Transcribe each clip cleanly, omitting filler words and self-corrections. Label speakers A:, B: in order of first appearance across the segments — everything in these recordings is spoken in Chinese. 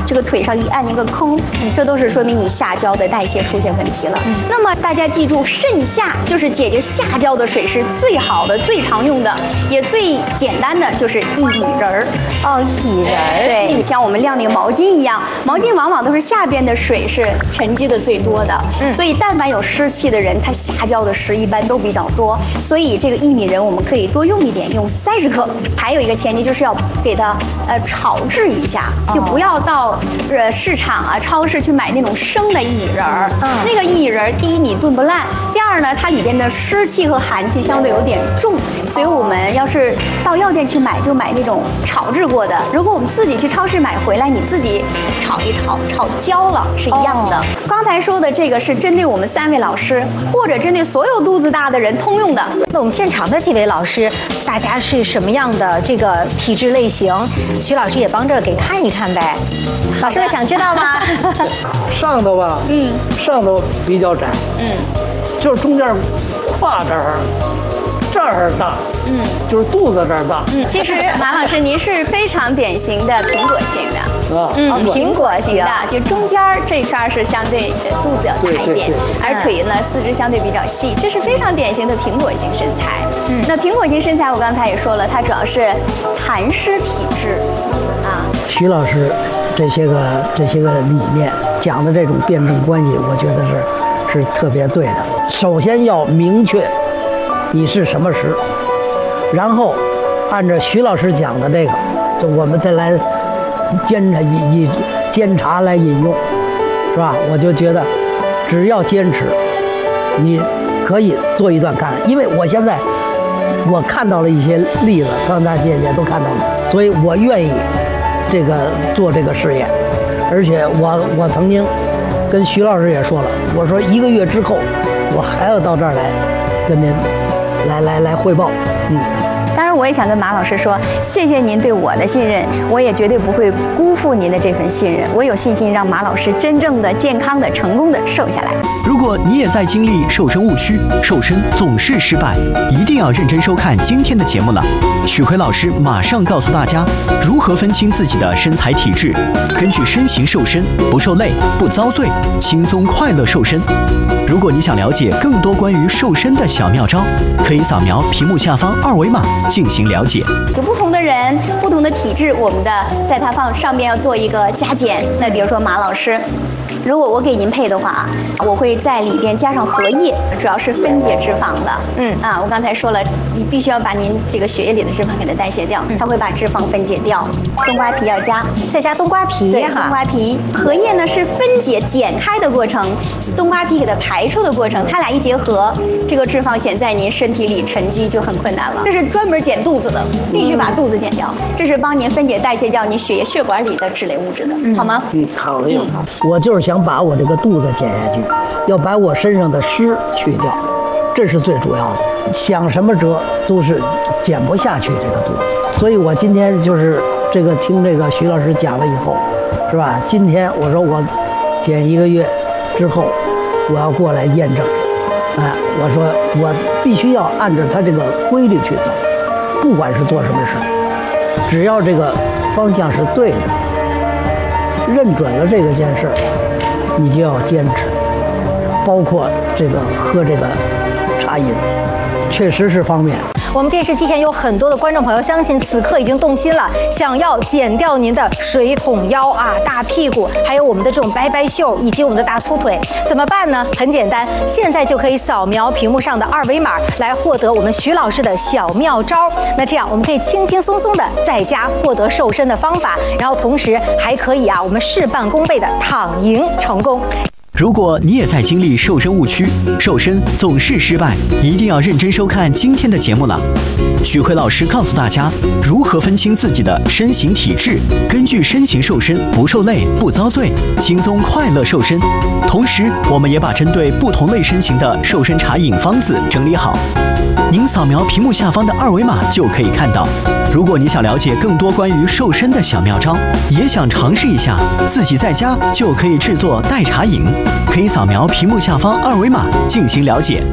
A: 这个腿上一按一个坑，这都是说明你下焦的代谢出现问题了。那么大家记住，肾下就是解决下焦的水是最好的、最常用的，也最简单的就是薏米仁儿。
B: 哦，薏仁儿。
A: 对，像我们晾那个毛巾一样，毛巾往往都是下边的水是沉积的最多的。所以但凡有湿气的人，他下焦的湿一般都比较多。所以这个薏米仁我们可以多用一点，用30克。还有一个前提就是要给它炒制一下，就不要到市场啊、超市去买那种生的薏米仁儿。那个薏米仁儿，第一你炖不烂，第二呢，它里边的湿气和寒气相对有点重，所以我们要是到药店去买，就买那种炒制过的。如果我们自己去超市买回来，你自己炒一炒，炒焦了是一样的。刚才说的这个是针对我们3位老师，或者针对所有肚子大的人通用的。
B: 那我们现场的几位老师，大家是什么样的这个体质类型？徐老师也帮着给看一看呗。老师们想知道吗？
C: 上头吧，上头比较窄，就是中间胯这儿大，就是肚子这儿大。
A: 其实马老师您是非常典型的苹果型的，苹果型的，就中间这一圈是相对肚子要大一点，而腿呢四肢相对比较细，这是非常典型的苹果型身材。那苹果型身材我刚才也说了，它主要是痰湿体质啊。
C: 徐老师这些个理念讲的这种辩证关系，我觉得是特别对的。首先要明确你是什么时，然后按照徐老师讲的这个，就我们再来监察来引用，是吧？我就觉得只要坚持，你可以做一段看看。因为我现在我看到了一些例子，刚才也都看到了，所以我愿意做这个试验。而且我曾经跟徐老师也说了，我说1个月之后我还要到这儿来跟您来汇报。
A: 当然我也想跟马老师说，谢谢您对我的信任，我也绝对不会辜负您的这份信任。我有信心让马老师真正的、健康的、成功的瘦下来。
D: 如果你也在经历瘦身误区，瘦身总是失败，一定要认真收看今天的节目了。许辉老师马上告诉大家如何分清自己的身材体质，根据身形瘦身，不受累，不遭罪，轻松快乐瘦身。如果你想了解更多关于瘦身的小妙招，可以扫描屏幕下方2维码进行了解。
A: 就不同的人、不同的体质，我们的在它上面要做一个加减。那比如说马老师，如果我给您配的话，我会在里边加上荷叶，主要是分解脂肪的。我刚才说了，你必须要把您这个血液里的脂肪给它代谢掉，它会把脂肪分解掉。冬瓜皮要加，
B: 再加冬瓜皮。
A: 对，冬瓜皮。荷叶呢是分解剪开的过程，冬瓜皮给它排出的过程，它俩一结合，这个脂肪显在您身体里沉积就很困难了。这是专门减肚子的，必须把肚子减掉，这是帮您分解代谢掉你血管里的脂类物质的，好吗？
C: 好嘞。我就是想把我这个肚子减下去，要把我身上的湿去掉，这是最主要的。想什么辙都是减不下去这个肚子，所以我今天就是听这个徐老师讲了以后，是吧？今天我说我减1个月之后，我要过来验证。我说我必须要按照他这个规律去走，不管是做什么事，只要这个方向是对的，认准了这件事，你就要坚持。包括喝这个茶饮，确实是方便。
B: 我们电视机前有很多的观众朋友，相信此刻已经动心了，想要减掉您的水桶腰啊、大屁股，还有我们的这种白白袖以及我们的大粗腿，怎么办呢？很简单，现在就可以扫描屏幕上的2维码来获得我们徐老师的小妙招。那这样我们可以轻轻松松的在家获得瘦身的方法，然后同时还可以我们事半功倍的躺赢成功。
D: 如果你也在经历瘦身误区，瘦身总是失败，一定要认真收看今天的节目了。许辉老师告诉大家如何分清自己的身形体质，根据身形瘦身，不受累，不遭罪，轻松快乐瘦身。同时，我们也把针对不同类身形的瘦身茶饮方子整理好，您扫描屏幕下方的2维码就可以看到。如果你想了解更多关于瘦身的小妙招，也想尝试一下，自己在家就可以制作代茶饮，可以扫描屏幕下方2维码进行了解。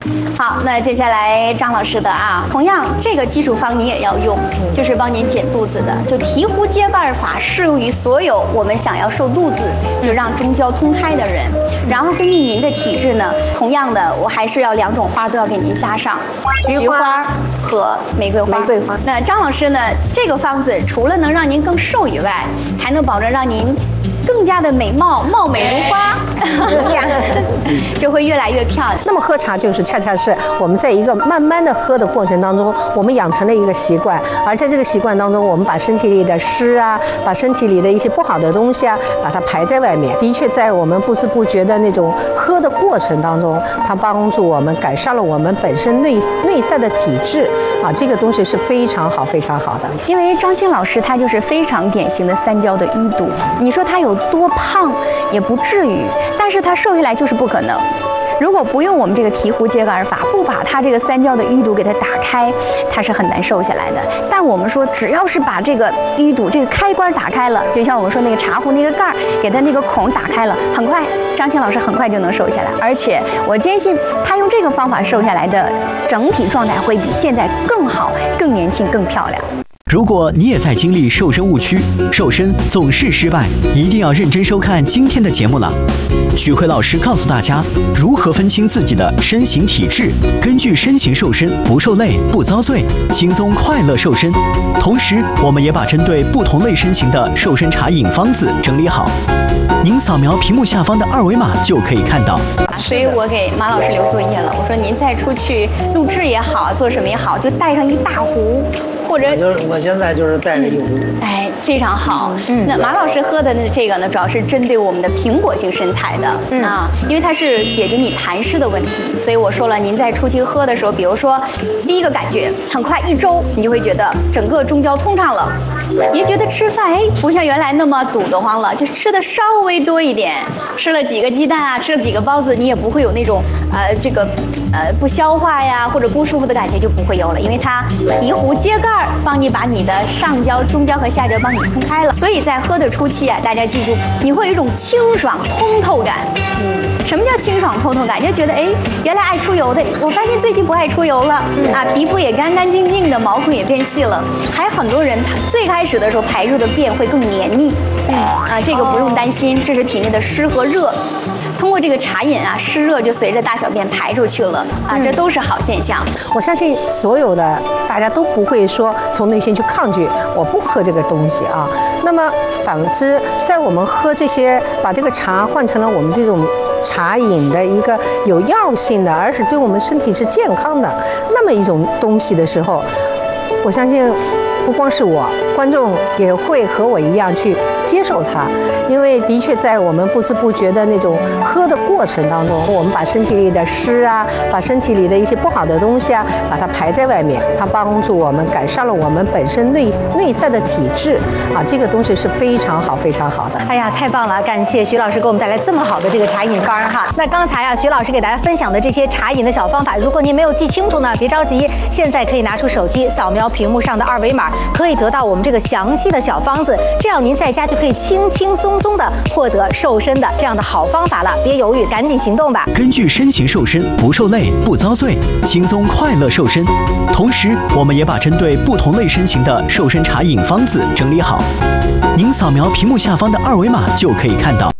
A: 好，那接下来张老师的啊，同样这个基础方你也要用，就是帮您减肚子的，就醍醐揭盖法适用于所有我们想要瘦肚子，就让中焦通开的人。然后根据您的体质呢，同样的我还是要2种花都要给您加上，菊花和玫瑰花。玫瑰花。那张老师呢，这个方子除了能让您更瘦以外，还能保证让您更加的美貌，貌美如花，就会越来越漂亮。
E: 那么喝茶就是恰恰是我们在一个慢慢的喝的过程当中，我们养成了一个习惯，而在这个习惯当中，我们把身体里的湿啊，把身体里的一些不好的东西啊，把它排在外面。的确，在我们不知不觉的那种喝的过程当中，它帮助我们改善了我们本身内在的体质啊，这个东西是非常好非常好的。
A: 因为张青老师他就是非常典型的3焦的淤堵，你说他有多胖也不至于，但是他瘦下来就是不可能。如果不用我们这个醍醐揭盖法，不把它这个3焦的淤堵给它打开，它是很难瘦下来的。但我们说，只要是把这个淤堵这个开关打开了，就像我们说那个茶壶那个盖儿，给它那个孔打开了，很快张青老师很快就能瘦下来。而且我坚信，他用这个方法瘦下来的整体状态会比现在更好、更年轻、更漂亮。
D: 如果你也在经历瘦身误区，瘦身总是失败，一定要认真收看今天的节目了。许辉老师告诉大家如何分清自己的身形体质，根据身形瘦身，不受累不遭罪，轻松快乐瘦身。同时，我们也把针对不同类身形的瘦身茶饮方子整理好，您扫描屏幕下方的2维码就可以看到。
A: 所以我给马老师留作业了，我说您再出去录制也好，做什么也好，就带上一大壶。或者
C: 我现在就是带着一壶，
A: 哎，非常好。那马老师喝的这个呢，主要是针对我们的苹果型身材的啊，因为它是解决你痰湿的问题，所以我说了，您在出去喝的时候，比如说第一个感觉，很快1周你就会觉得整个中焦通畅了，你觉得吃饭不像原来那么堵得慌了，就吃的稍微多一点，吃了几个鸡蛋啊，吃了几个包子，你也不会有那种不消化呀或者不舒服的感觉就不会有了，因为它醍醐揭盖。帮你把你的上焦、中焦和下焦帮你通开了，所以在喝的初期啊，大家记住，你会有一种清爽通透感。什么叫清爽通透感？就觉得原来爱出油的，我发现最近不爱出油了啊，皮肤也干干净净的，毛孔也变细了。还很多人最开始的时候排出的便会更黏腻，这个不用担心，这是体内的湿和热。通过这个茶饮啊，湿热就随着大小便排出去了啊，这都是好现象。
E: 我相信所有的大家都不会说从内心去抗拒，我不喝这个东西啊。那么反之，在我们喝这些，把这个茶换成了我们这种茶饮的一个有药性的，而且对我们身体是健康的那么一种东西的时候，我相信不光是我，观众也会和我一样去接受它，因为的确在我们不知不觉的那种喝的过程当中，我们把身体里的湿啊，把身体里的一些不好的东西啊，把它排在外面，它帮助我们改善了我们本身内在的体质啊，这个东西是非常好非常好的。
B: 哎呀，太棒了！感谢徐老师给我们带来这么好的这个茶饮方哈。那刚才啊，徐老师给大家分享的这些茶饮的小方法，如果您没有记清楚呢，别着急，现在可以拿出手机扫描屏幕上的2维码，可以得到我们这个详细的小方子，这样您在家就可以轻轻松松的获得瘦身的这样的好方法了。别犹豫，赶紧行动吧！
D: 根据身形瘦身，不受累不遭罪，轻松快乐瘦身。同时，我们也把针对不同类身形的瘦身茶饮方子整理好，您扫描屏幕下方的2维码就可以看到。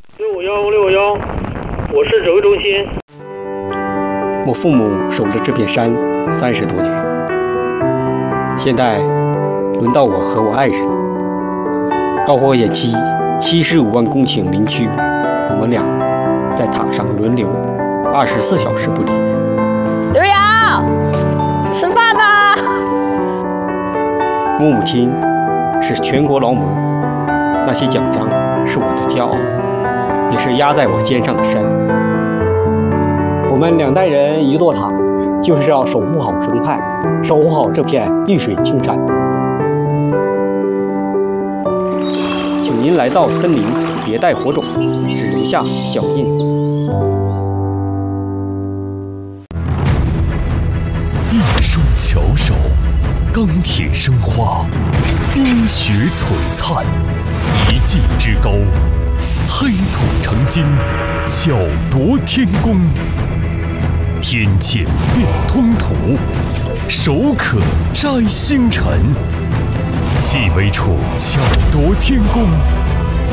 F: 651，我是指挥中心。
G: 我父母守着这片山30多年，现在轮到我和我爱人。高火野期75万公顷林区，我们俩在塔上轮流24小时不离。
H: 刘洋，吃饭吧！
G: 我母亲是全国劳模，那些奖章是我的骄傲，也是压在我肩上的山。我们2代人一座塔，就是要守护好生态，守护好这片绿水青山。请您来到森林，别带火种，只留下脚印。
I: 一双巧手，钢铁生花，冰雪璀璨，一技之高，黑土成金，巧夺天工。 天堑变通途，手可摘星辰。细微处巧夺天工，